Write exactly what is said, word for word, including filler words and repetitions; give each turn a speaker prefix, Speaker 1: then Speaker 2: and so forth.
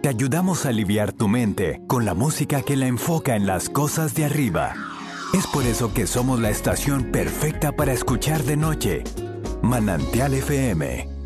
Speaker 1: te ayudamos a aliviar tu mente con la música que la enfoca en las cosas de arriba. Es por eso que somos la estación perfecta para escuchar de noche. Manantial F M.